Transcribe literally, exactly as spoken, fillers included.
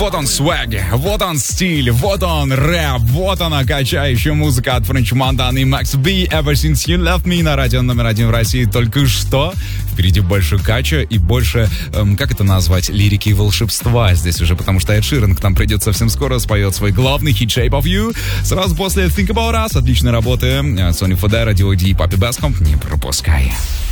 Вот он свэг, вот он стиль, вот он рэп, вот она качающая музыка от Френч Монтана и Макс Би. Ever Since You Left Me на радио номер один в России только что. Впереди больше кача и больше, эм, как это назвать, лирики и волшебства здесь уже, потому что Эд Ширан к нам придет совсем скоро, споет свой главный хит Shape of You. Сразу после Think About Us, отличной работы Сони Фодера, Ди О Ди и Папи Баском. Не пропускай.